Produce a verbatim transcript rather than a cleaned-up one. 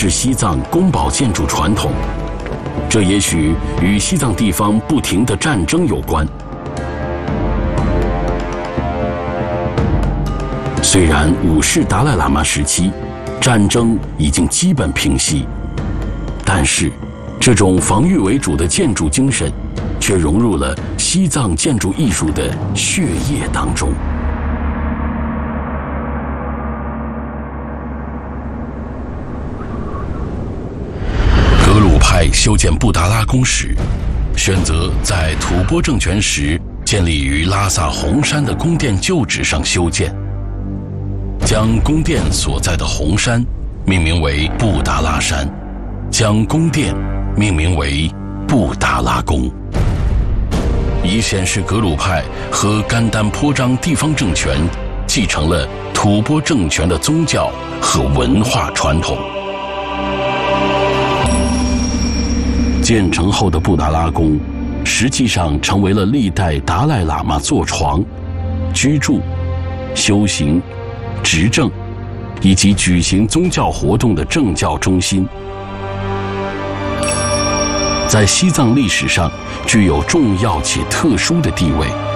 是西藏宫保建筑传统，这也许与西藏地方不停的战争有关。虽然五世达赖喇嘛时期，战争已经基本平息，但是这种防御为主的建筑精神，却融入了西藏建筑艺术的血液当中。格鲁派修建布达拉宫时，选择在吐蕃政权时建立于拉萨红山的宫殿旧址上修建，将宫殿所在的红山命名为布达拉山，将宫殿命名为布达拉宫，以显示格鲁派和甘丹颇章地方政权继承了吐蕃政权的宗教和文化传统。建成后的布达拉宫实际上成为了历代达赖喇嘛坐床、居住、修行、执政以及举行宗教活动的政教中心，在西藏历史上具有重要且特殊的地位。